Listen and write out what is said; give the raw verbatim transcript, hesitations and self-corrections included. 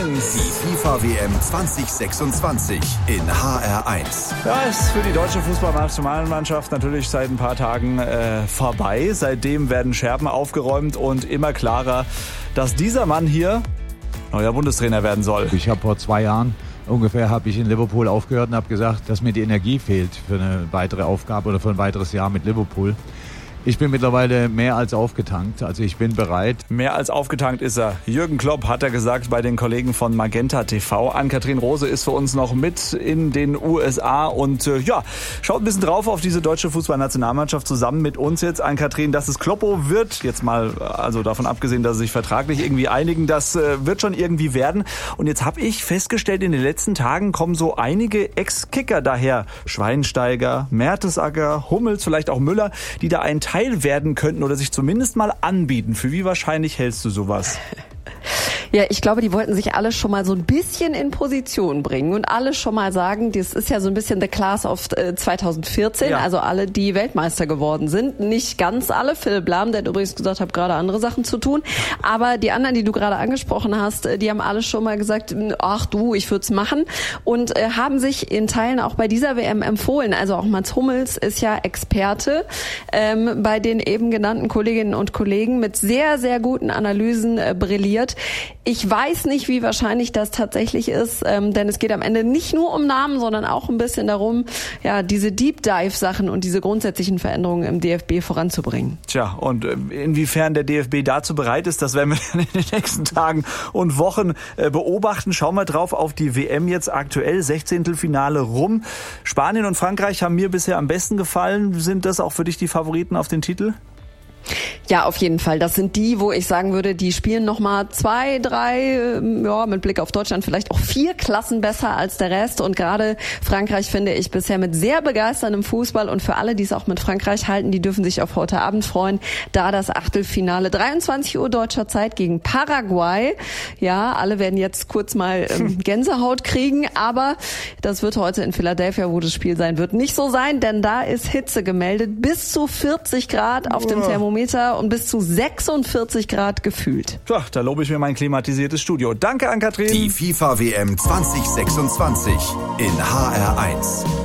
eins. Die FIFA-W M zwanzig sechsundzwanzig in H R eins. Ja, ist für die deutsche Fußballnationalmannschaft natürlich seit ein paar Tagen äh, vorbei. Seitdem werden Scherben aufgeräumt und immer klarer, dass dieser Mann hier neuer Bundestrainer werden soll. Ich habe vor zwei Jahren ungefähr habe ich in Liverpool aufgehört und habe gesagt, dass mir die Energie fehlt für eine weitere Aufgabe oder für ein weiteres Jahr mit Liverpool. Ich bin mittlerweile mehr als aufgetankt, also ich bin bereit. Mehr als aufgetankt ist er. Jürgen Klopp hat er gesagt bei den Kollegen von Magenta T V. Ann-Kathrin Rose ist für uns noch mit in den U S A und äh, ja, schaut ein bisschen drauf auf diese deutsche Fußballnationalmannschaft zusammen mit uns jetzt. Ann-Kathrin, dass es Kloppo wird, jetzt mal also davon abgesehen, dass sie sich vertraglich irgendwie einigen, das äh, wird schon irgendwie werden. Und jetzt habe ich festgestellt, in den letzten Tagen kommen so einige Ex-Kicker daher. Schweinsteiger, Mertesacker, Hummels, vielleicht auch Müller, die da einen Teil werden könnten oder sich zumindest mal anbieten. Für wie wahrscheinlich hältst du sowas? Ja, ich glaube, die wollten sich alle schon mal so ein bisschen in Position bringen und alle schon mal sagen, das ist ja so ein bisschen the class of zwanzig vierzehn, ja. Also alle, die Weltmeister geworden sind. Nicht ganz alle. Philipp Lahm, der hat übrigens gesagt, hat gerade andere Sachen zu tun. Aber die anderen, die du gerade angesprochen hast, die haben alle schon mal gesagt, ach du, ich würde es machen. Und äh, haben sich in Teilen auch bei dieser W M empfohlen. Also auch Mats Hummels ist ja Experte ähm, bei den eben genannten Kolleginnen und Kollegen mit sehr, sehr guten Analysen äh, brilliert. Ich weiß nicht, wie wahrscheinlich das tatsächlich ist, ähm, denn es geht am Ende nicht nur um Namen, sondern auch ein bisschen darum, ja, diese Deep-Dive-Sachen und diese grundsätzlichen Veränderungen im D F B voranzubringen. Tja, und inwiefern der D F B dazu bereit ist, das werden wir dann in den nächsten Tagen und Wochen äh, beobachten. Schauen wir drauf auf die W M jetzt aktuell, Sechzehntelfinale rum. Spanien und Frankreich haben mir bisher am besten gefallen. Sind das auch für dich die Favoriten auf den Titel? Ja, auf jeden Fall. Das sind die, wo ich sagen würde, die spielen noch mal zwei, drei, ja, mit Blick auf Deutschland vielleicht auch vier Klassen besser als der Rest. Und gerade Frankreich finde ich bisher mit sehr begeisterndem Fußball. Und für alle, die es auch mit Frankreich halten, die dürfen sich auf heute Abend freuen. Da das Achtelfinale, dreiundzwanzig Uhr deutscher Zeit gegen Paraguay. Ja, alle werden jetzt kurz mal ähm, Gänsehaut kriegen. Aber das wird heute in Philadelphia, wo das Spiel sein wird, nicht so sein. Denn da ist Hitze gemeldet. Bis zu vierzig Grad auf dem Thermometer und bis zu sechsundvierzig Grad gefühlt. Tja, da lobe ich mir mein klimatisiertes Studio. Danke, Ann-Kathrin. Die FIFA-W M zwanzig sechsundzwanzig in H R eins.